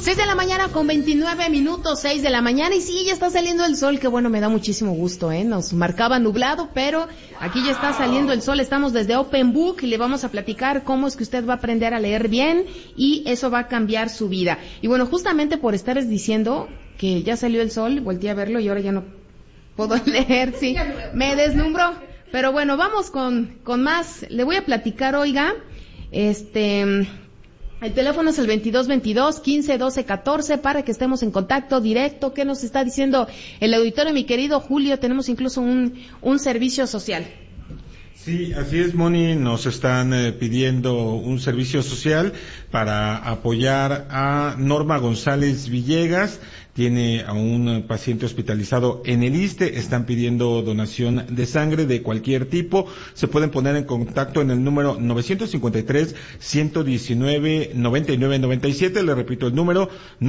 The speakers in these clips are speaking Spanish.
6 de la mañana con 29 minutos, 6 de la mañana, y sí, ya está saliendo el sol, que bueno, me da muchísimo gusto, nos marcaba nublado, pero aquí ya está saliendo el sol. Estamos desde Open Book y le vamos a platicar cómo es que usted va a aprender a leer bien, y eso va a cambiar su vida. Y bueno, justamente por estar diciendo que ya salió el sol, volteé a verlo y ahora ya no puedo leer, sí, me deslumbró. Pero bueno, vamos con más. Le voy a platicar, oiga, el teléfono es el 2222-1512-14 para que estemos en contacto directo. ¿Qué nos está diciendo el auditorio, mi querido Julio? Tenemos incluso un servicio social. Sí, así es, Moni, nos están pidiendo un servicio social para apoyar a Norma González Villegas. Tiene a un paciente hospitalizado en el ISSSTE, están pidiendo donación de sangre de cualquier tipo. Se pueden poner en contacto en el número 953-119-9997, le repito el número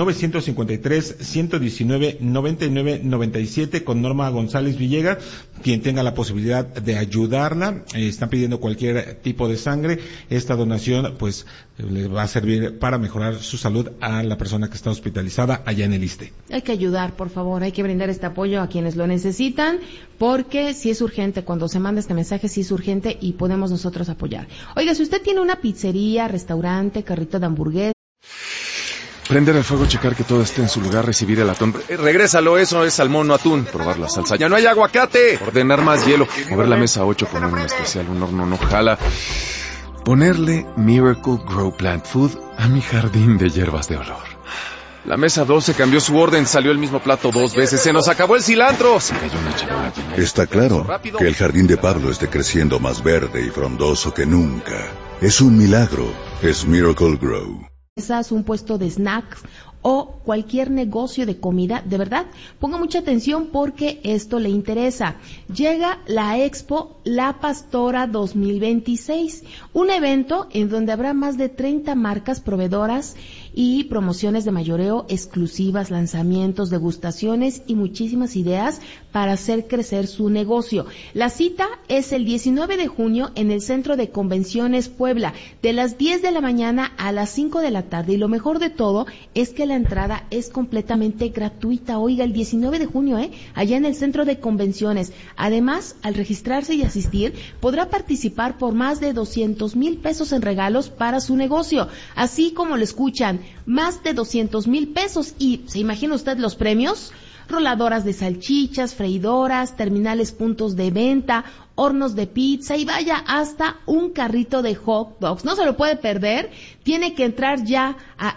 953-119-9997 con Norma González Villegas, quien tenga la posibilidad de ayudarla. Están pidiendo cualquier tipo de sangre. Esta donación pues le va a servir para mejorar su salud a la persona que está hospitalizada allá en el ISSSTE. Hay que ayudar, por favor, hay que brindar este apoyo a quienes lo necesitan, porque si es urgente, cuando se manda este mensaje, sí es urgente y podemos nosotros apoyar. Oiga, si usted tiene una pizzería, restaurante, carrito de hamburguesas. Prender el fuego, checar que todo esté en su lugar, recibir el atún. Regrésalo, eso es salmón, no atún. Probar la salsa. ¡Ya no hay aguacate! Ordenar más hielo. Mover la mesa 8, poner un especial, un horno no jala. Ponerle Miracle Grow Plant Food a mi jardín de hierbas de olor. La mesa 12 cambió su orden, salió el mismo plato 2 veces, se nos acabó el cilantro. Se cayó una charola. Está claro que el jardín de Pablo esté creciendo más verde y frondoso que nunca. Es un milagro, es Miracle Grow. Un puesto de snacks o cualquier negocio de comida, de verdad, ponga mucha atención porque esto le interesa. Llega la Expo La Pastora 2026, un evento en donde habrá más de 30 marcas proveedoras y promociones de mayoreo exclusivas, lanzamientos, degustaciones y muchísimas ideas para hacer crecer su negocio. La cita es el 19 de junio en el Centro de Convenciones Puebla, de las 10 de la mañana a las 5 de la tarde, y lo mejor de todo es que la entrada es completamente gratuita. Oiga, el 19 de junio, allá en el Centro de Convenciones. Además, al registrarse y asistir, podrá participar por más de 200,000 pesos en regalos para su negocio, así como lo escuchan, más de 200,000 pesos. Y ¿se imagina usted los premios? Roladoras de salchichas, freidoras, terminales puntos de venta, hornos de pizza y vaya, hasta un carrito de hot dogs. No se lo puede perder. Tiene que entrar ya a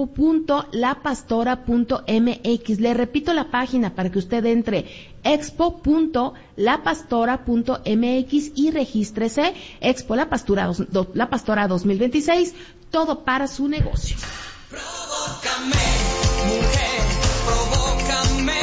expo.lapastora.mx. Le repito la página para que usted entre: expo.lapastora.mx y regístrese. Expo La Pastora 2026, todo para su negocio. Provócame, mujer, provócame,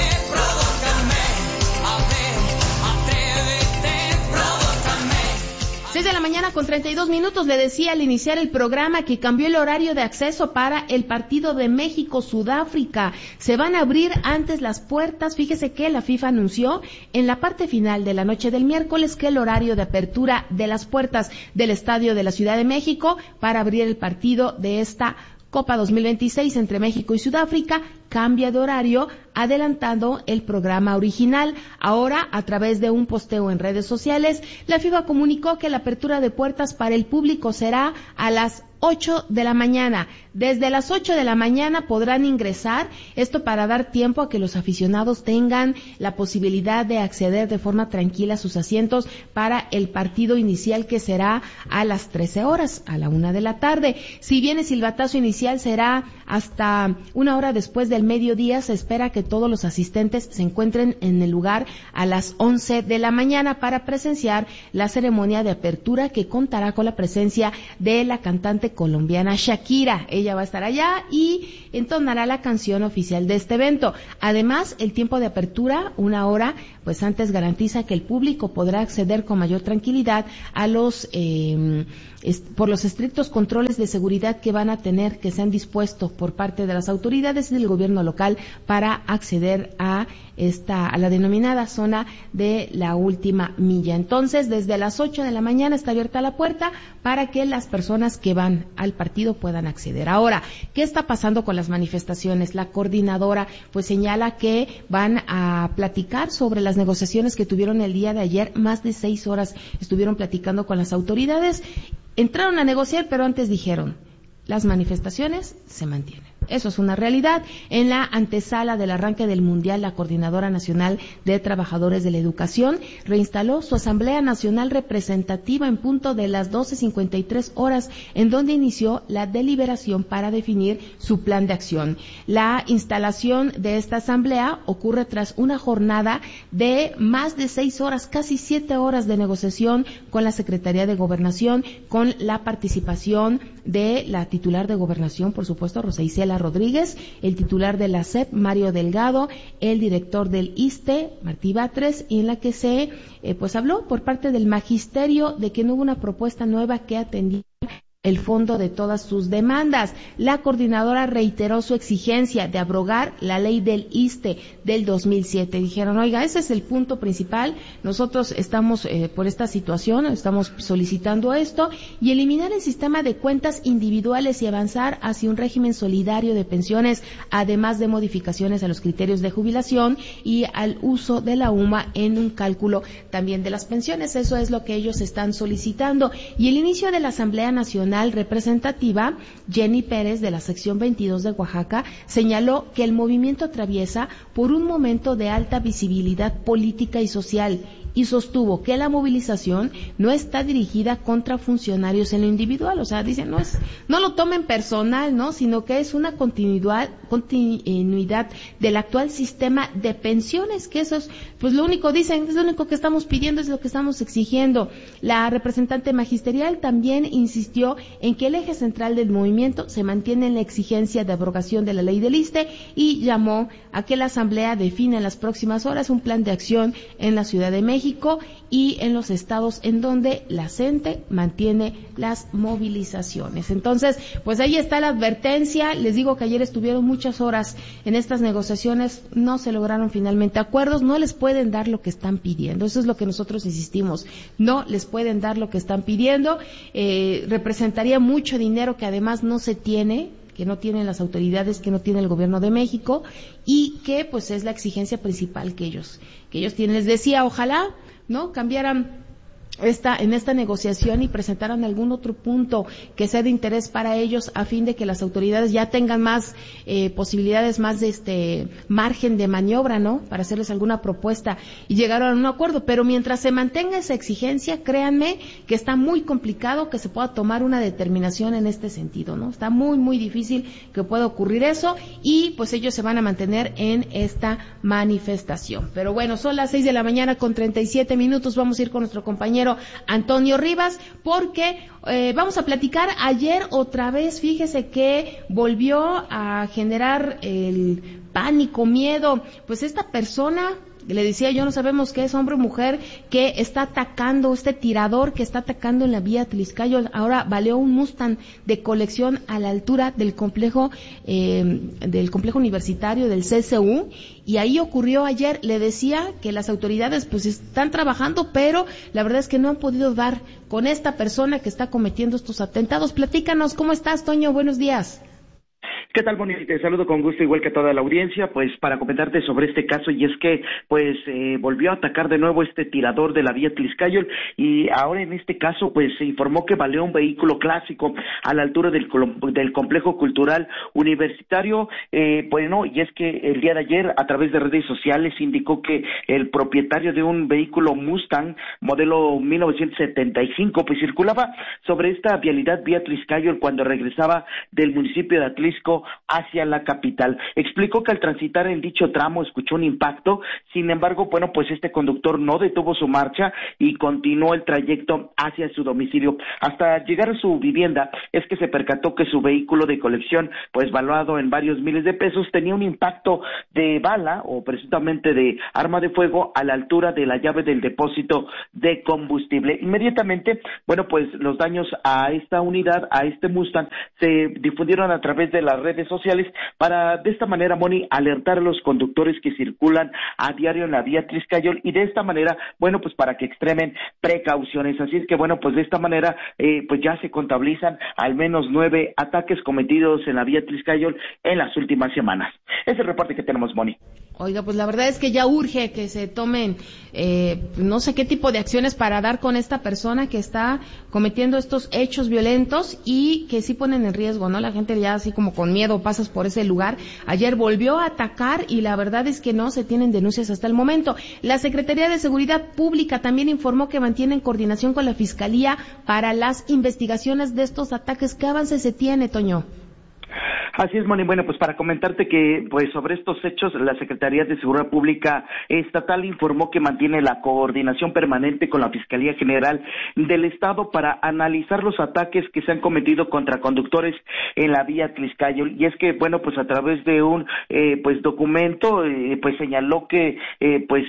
atrévete, provócame. 6 de la mañana con 32 minutos, le decía al iniciar el programa que cambió el horario de acceso para el partido de México-Sudáfrica. Se van a abrir antes las puertas. Fíjese que la FIFA anunció en la parte final de la noche del miércoles que el horario de apertura de las puertas del estadio de la Ciudad de México para abrir el partido de esta Copa 2026 entre México y Sudáfrica cambia de horario, adelantando el programa original. Ahora, a través de un posteo en redes sociales, la FIFA comunicó que la apertura de puertas para el público será a las 8 de la mañana. Desde las 8 de la mañana podrán ingresar, esto para dar tiempo a que los aficionados tengan la posibilidad de acceder de forma tranquila a sus asientos para el partido inicial, que será a las 13 horas, a la 1 de la tarde. Si bien el silbatazo inicial será hasta una hora después del mediodía, se espera que todos los asistentes se encuentren en el lugar a las 11 de la mañana para presenciar la ceremonia de apertura, que contará con la presencia de la cantante colombiana Shakira. Ella va a estar allá y entonará la canción oficial de este evento. Además, el tiempo de apertura, 1 hora, pues antes garantiza que el público podrá acceder con mayor tranquilidad a por los estrictos controles de seguridad que van a tener, que se han dispuesto por por parte de las autoridades y del gobierno local para acceder a la denominada zona de la última milla. Entonces, desde las 8 de la mañana está abierta la puerta para que las personas que van al partido puedan acceder. Ahora, ¿qué está pasando con las manifestaciones? La coordinadora pues señala que van a platicar sobre las negociaciones que tuvieron el día de ayer. Más de 6 horas estuvieron platicando con las autoridades. Entraron a negociar, pero antes dijeron, las manifestaciones se mantienen. Eso es una realidad. En la antesala del arranque del Mundial, la Coordinadora Nacional de Trabajadores de la Educación reinstaló su Asamblea Nacional Representativa en punto de las 12:53 horas, en donde inició la deliberación para definir su plan de acción. La instalación de esta asamblea ocurre tras una jornada de más de 6 horas, casi 7 horas de negociación con la Secretaría de Gobernación, con la participación de la titular de Gobernación, por supuesto, Rosa Isela Rodríguez, el titular de la SEP, Mario Delgado, el director del ISSSTE, Martí Batres, y en la que se habló por parte del magisterio de que no hubo una propuesta nueva que atendiera el fondo de todas sus demandas. La coordinadora reiteró su exigencia de abrogar la ley del ISSSTE del 2007. Dijeron, oiga, ese es el punto principal, nosotros estamos por esta situación, estamos solicitando esto, y eliminar el sistema de cuentas individuales y avanzar hacia un régimen solidario de pensiones, además de modificaciones a los criterios de jubilación y al uso de la UMA en un cálculo también de las pensiones. Eso es lo que ellos están solicitando. Y el inicio de la Asamblea Nacional Representativa, Jenny Pérez, de la sección 22 de Oaxaca, señaló que el movimiento atraviesa por un momento de alta visibilidad política y social, y sostuvo que la movilización no está dirigida contra funcionarios en lo individual. O sea, dicen, no lo tomen personal, ¿no? Sino que es una continuidad del actual sistema de pensiones, que eso es, pues lo único, dicen, es lo único que estamos pidiendo, es lo que estamos exigiendo. La representante magisterial también insistió en que el eje central del movimiento se mantiene en la exigencia de abrogación de la ley del ISSSTE, y llamó a que la Asamblea defina en las próximas horas un plan de acción en la Ciudad de México y en los estados en donde la CENTE mantiene las movilizaciones. Entonces, pues ahí está la advertencia. Les digo que ayer estuvieron muchas horas en estas negociaciones, no se lograron finalmente acuerdos, no les pueden dar lo que están pidiendo. Eso es lo que nosotros insistimos, no les pueden dar lo que están pidiendo. Representaría mucho dinero que además no se tiene, que no tienen las autoridades, que no tiene el gobierno de México, y que pues es la exigencia principal que ellos tienen. Les decía, ojalá no cambiaran en esta negociación y presentaran algún otro punto que sea de interés para ellos, a fin de que las autoridades ya tengan más posibilidades, más de margen de maniobra, ¿no? Para hacerles alguna propuesta y llegar a un acuerdo. Pero mientras se mantenga esa exigencia, créanme que está muy complicado que se pueda tomar una determinación en este sentido, ¿no? Está muy, muy difícil que pueda ocurrir eso, y pues ellos se van a mantener en esta manifestación. Pero bueno, son las 6 de la mañana con 37 minutos. Vamos a ir con nuestro compañero Antonio Rivas, porque vamos a platicar. Ayer otra vez, fíjese que volvió a generar el pánico, miedo, pues esta persona, le decía yo, no sabemos qué es, hombre o mujer, que está atacando, este tirador que está atacando en la vía Tliscayo. Ahora baleó un Mustang de colección a la altura del complejo universitario del CCU, y ahí ocurrió ayer. Le decía que las autoridades pues están trabajando, pero la verdad es que no han podido dar con esta persona que está cometiendo estos atentados. Platícanos, ¿cómo estás, Toño? Buenos días. ¿Qué tal, Moni? Te saludo con gusto, igual que toda la audiencia, pues para comentarte sobre este caso, y es que pues volvió a atacar de nuevo este tirador de la vía Tliscayo, y ahora en este caso pues se informó que baleó un vehículo clásico a la altura del complejo cultural universitario. Bueno, y es que el día de ayer, a través de redes sociales, indicó que el propietario de un vehículo Mustang modelo 1975 pues circulaba sobre esta vialidad vía Tliscayo cuando regresaba del municipio de Atlisco hacia la capital. Explicó que al transitar en dicho tramo escuchó un impacto. Sin embargo, bueno, pues este conductor no detuvo su marcha y continuó el trayecto hacia su domicilio. Hasta llegar a su vivienda es que se percató que su vehículo de colección, pues valuado en varios miles de pesos, tenía un impacto de bala o presuntamente de arma de fuego a la altura de la llave del depósito de combustible. Inmediatamente, bueno, pues los daños a esta unidad, a este Mustang, se difundieron a través de las redes redes sociales para de esta manera, Moni, alertar a los conductores que circulan a diario en la vía Tliscayol y de esta manera, bueno, pues para que extremen precauciones. Así es que, bueno, pues de esta manera, pues ya se contabilizan al menos 9 ataques cometidos en la vía Tliscayol en las últimas semanas. Es el reporte que tenemos, Moni. Oiga, pues la verdad es que ya urge que se tomen, no sé qué tipo de acciones para dar con esta persona que está cometiendo estos hechos violentos y que sí ponen en riesgo, ¿no? La gente ya así como con miedo pasas por ese lugar. Ayer volvió a atacar y la verdad es que no se tienen denuncias hasta el momento. La Secretaría de Seguridad Pública también informó que mantienen coordinación con la Fiscalía para las investigaciones de estos ataques. ¿Qué avance se tiene, Toño? Así es, Moni. Bueno, pues para comentarte que pues sobre estos hechos, la Secretaría de Seguridad Pública Estatal informó que mantiene la coordinación permanente con la Fiscalía General del Estado para analizar los ataques que se han cometido contra conductores en la vía Tliscayol. Y es que, bueno, pues a través de un pues documento, pues señaló que pues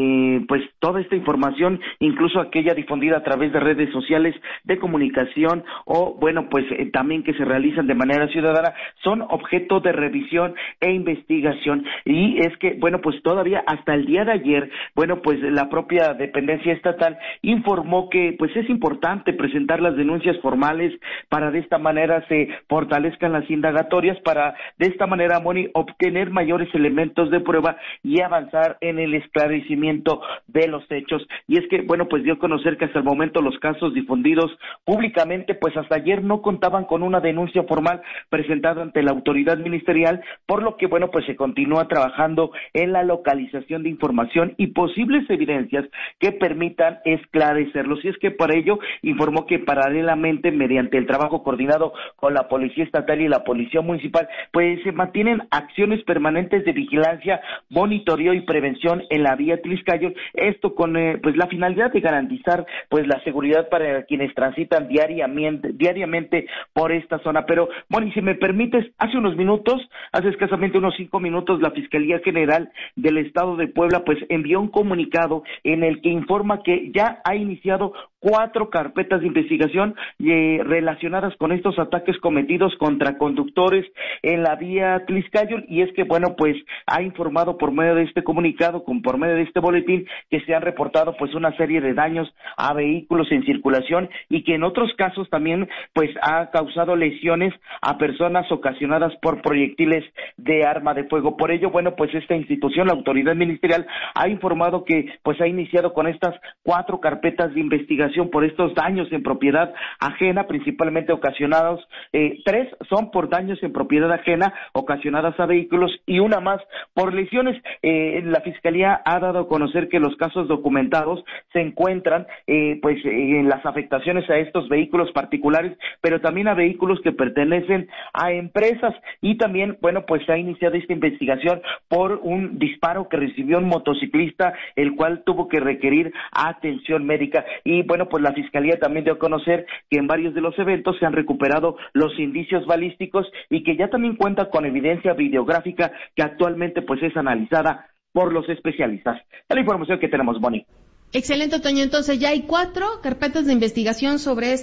toda esta información, incluso aquella difundida a través de redes sociales de comunicación o, bueno, pues también que se realizan de manera ciudadana, son objeto de revisión e investigación. Y es que, bueno, pues todavía hasta el día de ayer, bueno, pues la propia dependencia estatal informó que pues es importante presentar las denuncias formales para de esta manera se fortalezcan las indagatorias, para de esta manera, Moni, obtener mayores elementos de prueba y avanzar en el esclarecimiento de los hechos. Y es que, bueno, pues dio a conocer que hasta el momento los casos difundidos públicamente, pues hasta ayer no contaban con una denuncia formal presentada ante la autoridad ministerial, por lo que, bueno, pues se continúa trabajando en la localización de información y posibles evidencias que permitan esclarecerlos. Y es que por ello informó que paralelamente, mediante el trabajo coordinado con la Policía Estatal y la Policía Municipal, pues se mantienen acciones permanentes de vigilancia, monitoreo y prevención en la vía Tliscayol, esto con pues la finalidad de garantizar pues la seguridad para quienes transitan diariamente por esta zona. Pero, Moni, si me permites, hace unos minutos, hace escasamente unos 5 minutos, la Fiscalía General del Estado de Puebla pues envió un comunicado en el que informa que ya ha iniciado 4 carpetas de investigación relacionadas con estos ataques cometidos contra conductores en la vía Tliscayol. Y es que, bueno, pues ha informado por medio de este comunicado, por medio de este boletín, que se han reportado pues una serie de daños a vehículos en circulación y que en otros casos también pues ha causado lesiones a personas ocasionadas por proyectiles de arma de fuego. Por ello, bueno, pues esta institución, la autoridad ministerial, ha informado que pues ha iniciado con estas 4 carpetas de investigación por estos daños en propiedad ajena, principalmente ocasionados, 3 son por daños en propiedad ajena ocasionadas a vehículos y una más por lesiones. La Fiscalía ha dado a conocer que los casos documentados se encuentran pues en las afectaciones a estos vehículos particulares, pero también a vehículos que pertenecen a empresas. Y también, bueno, pues se ha iniciado esta investigación por un disparo que recibió un motociclista, el cual tuvo que requerir atención médica. Y bueno, pues la Fiscalía también dio a conocer que en varios de los eventos se han recuperado los indicios balísticos y que ya también cuenta con evidencia videográfica que actualmente pues es analizada por los especialistas. Es la información que tenemos, Bonnie. Excelente, Toño. Entonces ya hay 4 carpetas de investigación sobre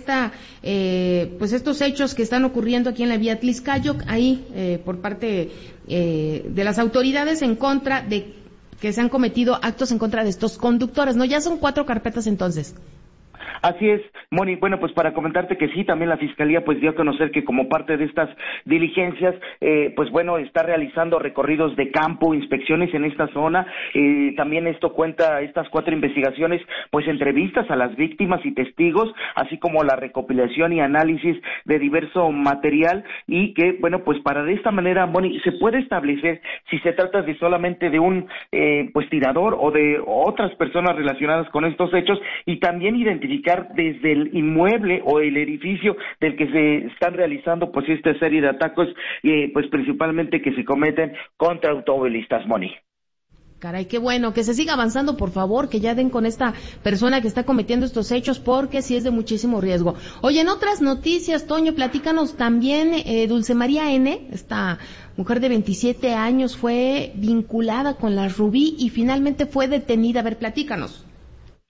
pues estos hechos que están ocurriendo aquí en la vía Tliscayol, ahí por parte de las autoridades en contra de que se han cometido actos en contra de estos conductores, ¿no? Ya son 4 carpetas entonces. Así es, Moni. Bueno, pues para comentarte que sí, también la Fiscalía pues dio a conocer que como parte de estas diligencias, pues bueno, está realizando recorridos de campo, inspecciones en esta zona. También esto cuenta, estas 4 investigaciones, pues entrevistas a las víctimas y testigos, así como la recopilación y análisis de diverso material y que, bueno, pues para de esta manera, Moni, se puede establecer si se trata de solamente de un pues tirador o de otras personas relacionadas con estos hechos y también identificar desde el inmueble o el edificio del que se están realizando pues esta serie de ataques, pues principalmente que se cometen contra automovilistas, Moni. Caray, qué bueno, que se siga avanzando, por favor, que ya den con esta persona que está cometiendo estos hechos, porque sí es de muchísimo riesgo. Oye, en otras noticias, Toño, platícanos también, Dulce María N., esta mujer de 27 años, fue vinculada con la Rubí y finalmente fue detenida. A ver, platícanos.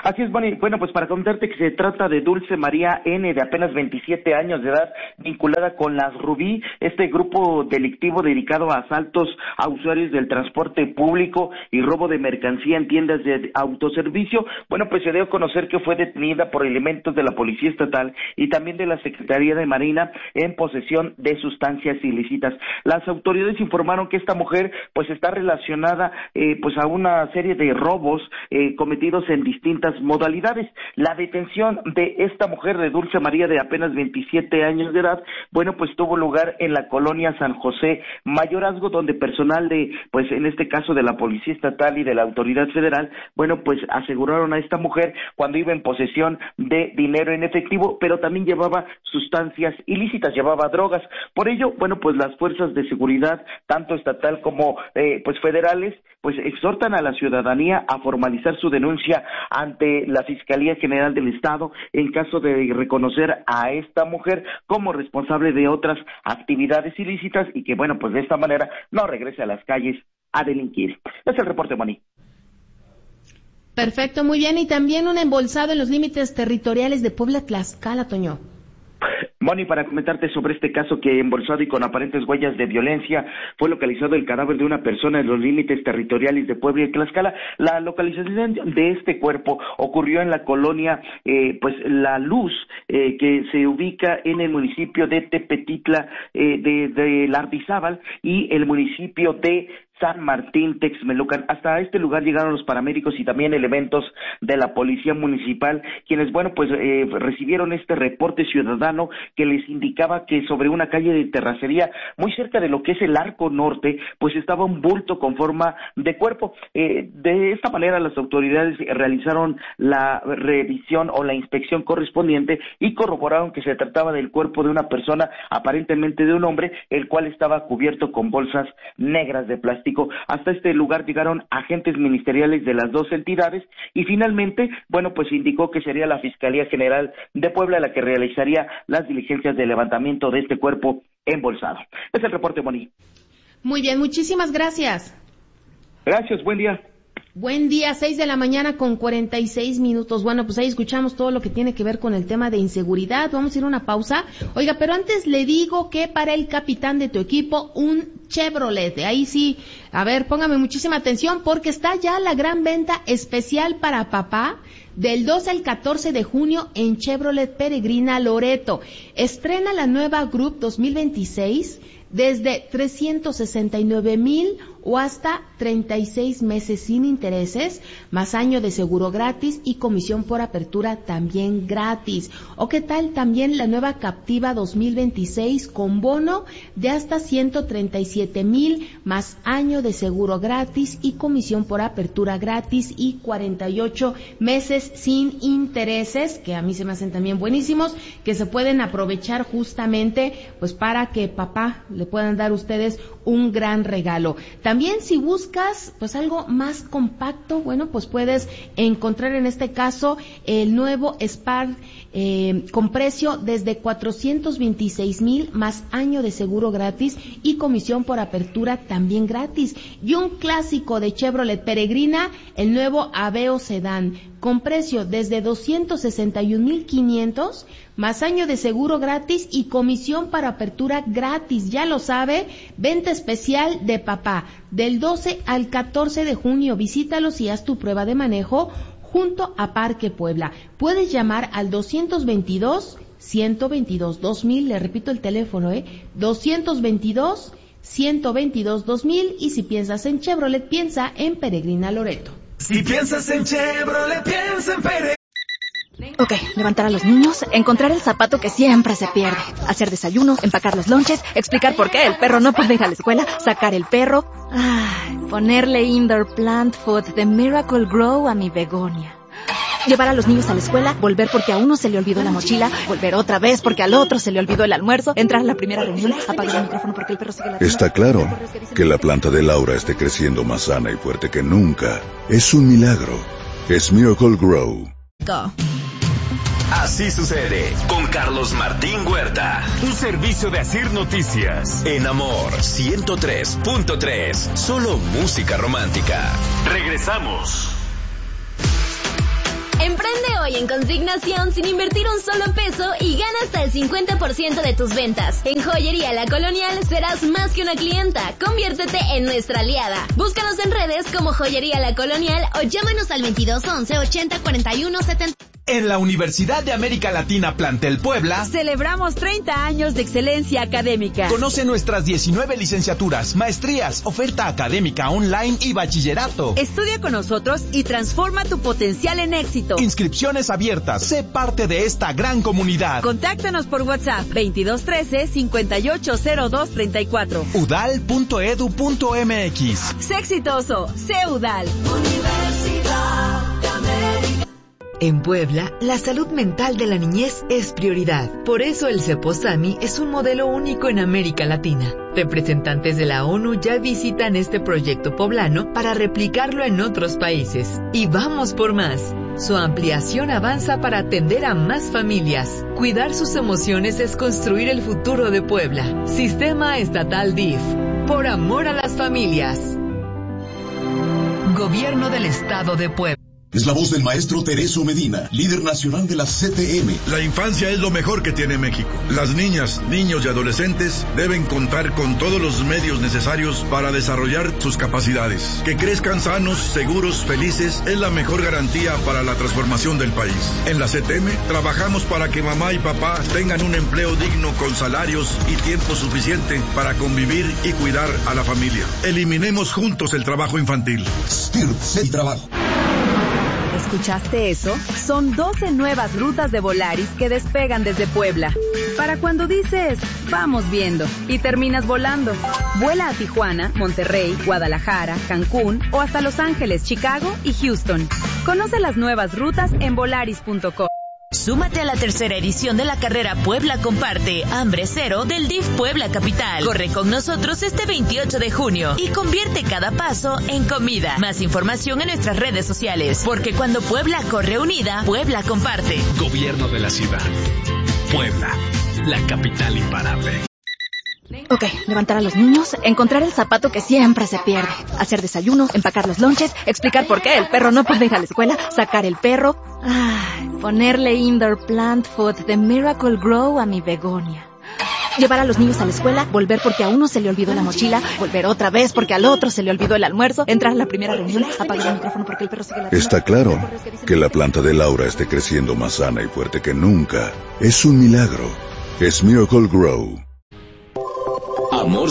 Así es, Bonnie. Bueno, pues para contarte que se trata de Dulce María N., de apenas 27 años de edad, vinculada con las Rubí, este grupo delictivo dedicado a asaltos a usuarios del transporte público y robo de mercancía en tiendas de autoservicio. Bueno, pues se dio a conocer que fue detenida por elementos de la Policía Estatal y también de la Secretaría de Marina en posesión de sustancias ilícitas. Las autoridades informaron que esta mujer pues está relacionada pues a una serie de robos cometidos en distintas modalidades. La detención de esta mujer, de Dulce María, de apenas 27 años de edad, bueno, pues tuvo lugar en la colonia San José Mayorazgo, donde personal de, pues en este caso de la Policía Estatal y de la Autoridad Federal, bueno, pues aseguraron a esta mujer cuando iba en posesión de dinero en efectivo, pero también llevaba sustancias ilícitas, llevaba drogas. Por ello, bueno, pues las fuerzas de seguridad, tanto estatal como pues federales, pues exhortan a la ciudadanía a formalizar su denuncia ante la Fiscalía General del Estado en caso de reconocer a esta mujer como responsable de otras actividades ilícitas y que, bueno, pues de esta manera no regrese a las calles a delinquir. Es el reporte, Moni. Perfecto, muy bien. Y también un embolsado en los límites territoriales de Puebla-Tlaxcala, Toño. Moni, para comentarte sobre este caso que embolsado y con aparentes huellas de violencia fue localizado el cadáver de una persona en los límites territoriales de Puebla y Tlaxcala. La localización de este cuerpo ocurrió en la colonia pues La Luz, que se ubica en el municipio de Tepetitla de Lardizábal y el municipio de San Martín Texmelucan. Hasta este lugar llegaron los paramédicos y también elementos de la policía municipal, quienes, bueno, pues recibieron este reporte ciudadano que les indicaba que sobre una calle de terracería muy cerca de lo que es el Arco Norte, pues estaba un bulto con forma de cuerpo. De esta manera las autoridades realizaron la revisión o la inspección correspondiente y corroboraron que se trataba del cuerpo de una persona, aparentemente de un hombre, el cual estaba cubierto con bolsas negras de plástico. Hasta este lugar llegaron agentes ministeriales de las dos entidades y finalmente, bueno, pues indicó que sería la Fiscalía General de Puebla la que realizaría las diligencias de levantamiento de este cuerpo embolsado. Es el reporte, Moni. Muy bien, muchísimas gracias. Gracias, buen día. Buen día, 6:46 a.m. Bueno, pues ahí escuchamos todo lo que tiene que ver con el tema de inseguridad. Vamos a ir a una pausa. Oiga, pero antes le digo que para el capitán de tu equipo, un Chevrolet. Ahí sí, a ver, póngame muchísima atención porque está ya la gran venta especial para papá del 12 al 14 de junio en Chevrolet Peregrina Loreto. Estrena la nueva Group 2026 desde 369,000 o hasta 36 meses sin intereses, más año de seguro gratis y comisión por apertura también gratis. ¿O qué tal también la nueva Captiva 2026 con bono de hasta 137,000 más año de seguro gratis y comisión por apertura gratis y 48 meses sin intereses, que a mí se me hacen también buenísimos, que se pueden aprovechar justamente pues para que papá le puedan dar ustedes un gran regalo. También si buscas pues algo más compacto, bueno, pues puedes encontrar en este caso el nuevo Spark con precio desde 426,000 más año de seguro gratis y comisión por apertura también gratis. Y un clásico de Chevrolet Peregrina, el nuevo Aveo Sedán, con precio desde 261,500 más año de seguro gratis y comisión para apertura gratis. Ya lo sabe, venta especial de papá del 12 al 14 de junio. Visítalos y haz tu prueba de manejo junto a Parque Puebla. Puedes llamar al 222-122-2000, le repito el teléfono, 222-122-2000, y si piensas en Chevrolet, piensa en Peregrina Loreto. Si piensas en Chevrolet, piensa en Peregrina. Ok, levantar a los niños, encontrar el zapato que siempre se pierde, hacer desayuno, empacar los lonches, explicar por qué el perro no puede ir a la escuela, sacar el perro, ponerle indoor plant food de Miracle Grow a mi begonia. Llevar a los niños a la escuela, volver porque a uno se le olvidó la mochila, volver otra vez porque al otro se le olvidó el almuerzo, entrar a la primera reunión, apagar el micrófono porque el perro sigue ladrando. Está claro que la planta de Laura esté creciendo más sana y fuerte que nunca. Es un milagro. Es Miracle Grow. Go. Así sucede con Carlos Martín Huerta. Un servicio de Asir Noticias. En Amor 103.3. Solo música romántica. Regresamos. Emprende hoy en Consignación sin invertir un solo peso y gana hasta el 50% de tus ventas. En Joyería La Colonial serás más que una clienta. Conviértete en nuestra aliada. Búscanos en redes como Joyería La Colonial o llámanos al 22 11 80 41 70. En la Universidad de América Latina Plantel Puebla celebramos 30 años de excelencia académica. Conoce nuestras 19 licenciaturas, maestrías, oferta académica online y bachillerato. Estudia con nosotros y transforma tu potencial en éxito. Inscripciones abiertas. Sé parte de esta gran comunidad. Contáctanos por WhatsApp 2213-580234. udal.edu.mx. Sé exitoso, sé UDAL. Universidad de América. En Puebla, la salud mental de la niñez es prioridad. Por eso el CEPOSAMI es un modelo único en América Latina. Representantes de la ONU ya visitan este proyecto poblano para replicarlo en otros países. Y vamos por más. Su ampliación avanza para atender a más familias. Cuidar sus emociones es construir el futuro de Puebla. Sistema Estatal DIF. Por amor a las familias. Gobierno del Estado de Puebla. Es la voz del maestro Tereso Medina, líder nacional de la CTM. La infancia es lo mejor que tiene México. Las niñas, niños y adolescentes deben contar con todos los medios necesarios para desarrollar sus capacidades. Que crezcan sanos, seguros, felices es la mejor garantía para la transformación del país. En la CTM trabajamos para que mamá y papá tengan un empleo digno con salarios y tiempo suficiente para convivir y cuidar a la familia. Eliminemos juntos el trabajo infantil. STIRT y trabajo. ¿Escuchaste eso? Son 12 nuevas rutas de Volaris que despegan desde Puebla. Para cuando dices, vamos viendo, y terminas volando. Vuela a Tijuana, Monterrey, Guadalajara, Cancún o hasta Los Ángeles, Chicago y Houston. Conoce las nuevas rutas en volaris.com. Súmate a la tercera edición de la carrera Puebla Comparte, Hambre Cero del DIF Puebla Capital. Corre con nosotros este 28 de junio y convierte cada paso en comida. Más información en nuestras redes sociales, porque cuando Puebla corre unida, Puebla comparte. Gobierno de la ciudad. Puebla, la capital imparable. Ok, levantar a los niños, encontrar el zapato que siempre se pierde, hacer desayuno, empacar los lonches, explicar por qué el perro no puede ir a la escuela, sacar el perro, ponerle indoor plant food de Miracle Grow a mi begonia. Llevar a los niños a la escuela, volver porque a uno se le olvidó la mochila, volver otra vez porque al otro se le olvidó el almuerzo, entrar a la primera reunión, apagar el micrófono porque el perro sigue ladrando. Está claro que la planta de Laura esté creciendo más sana y fuerte que nunca. Es un milagro. Es Miracle Grow. Amor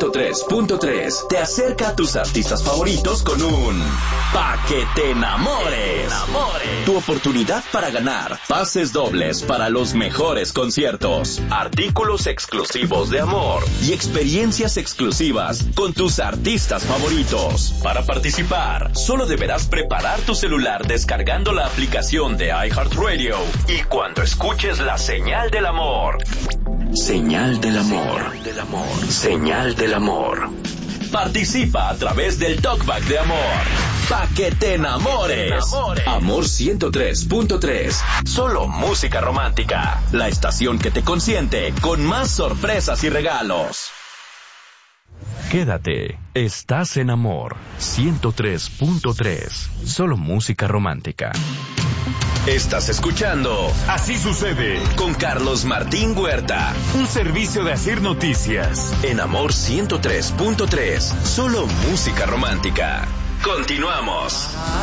103.3 te acerca a tus artistas favoritos con un Pa' que te enamores. Tu oportunidad para ganar pases dobles para los mejores conciertos, artículos exclusivos de Amor y experiencias exclusivas con tus artistas favoritos. Para participar, solo deberás preparar tu celular descargando la aplicación de iHeartRadio y cuando escuches la señal del amor. Señal del amor. Señal del amor. Participa a través del Talkback de Amor. Pa' que te enamores. Amor 103.3. Solo música romántica. La estación que te consiente con más sorpresas y regalos. Quédate. Estás en Amor 103.3. Solo música romántica. Estás escuchando Así Sucede con Carlos Martín Huerta. Un servicio de Asir Noticias. En Amor 103.3. Solo música romántica. Continuamos.